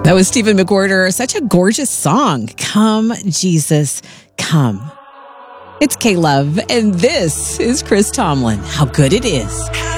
That was Stephen McWhorter. Such a gorgeous song. Come, Jesus, come. It's K-Love, and this is Chris Tomlin. How good it is.